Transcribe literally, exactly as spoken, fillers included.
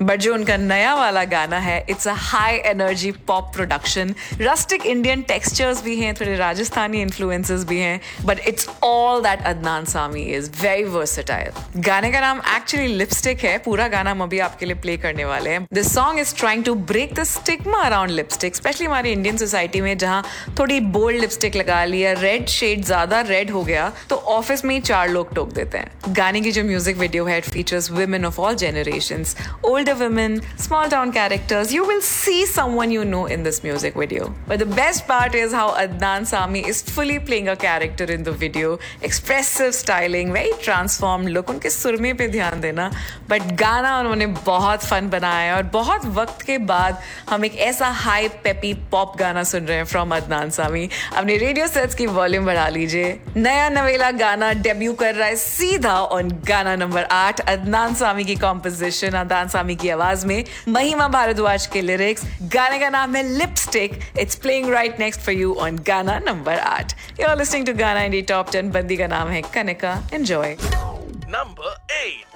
But जो उनका नया वाला गाना है, it's a high energy pop production, rustic Indian textures भी हैं, थोड़े राजस्थानी इन्फ्लुएंसेस भी हैं, but it's all that Adnan Sami is, very versatile. गाने का नाम एक्चुअली लिपस्टिक है। पूरा गाना हम अभी आपके लिए प्ले करने वाले हैं। This song is trying to break the stigma around lipstick, specially हमारी इंडियन सोसाइटी में, जहाँ थोड़ी बोल्ड लिपस्टिक लगा लिया, रेड शेड ज्यादा रेड हो गया तो ऑफिस में ही चार लोग टोक देते हैं। गाने की जो म्यूजिक वीडियो है, it features women of all generations, older women, small town characters. You will see someone you know in this music video. But the best part is how Adnan Sami is fully playing a character in the video. Expressive styling, very transformed look. उनके सुरमे पे ध्यान देना. But गाना उन्होंने बहुत fun बनाया है और बहुत वक्त के बाद हम एक ऐसा हाई पेपी पॉप गाना सुन रहे हैं फ्रॉम अदनान सामी। अपने रेडियो सेट्स की वॉल्यूम बढ़ा लीजिए। नया नवेला गाना डेब्यू कर रहा है सीधा ऑन गाना नंबर आठ। अदनान सामी की कॉम्पोजिशन, अदनान सामी की आवाज में, महिमा भारद्वाज के लिरिक्स। गाने का नाम है lipstick. It's playing right next for you on गाना नंबर आठ। यू आर लिसनिंग टू गाना इंडी टॉप टेन। बंदी का नाम है कनिका। एंजॉय। Number eight.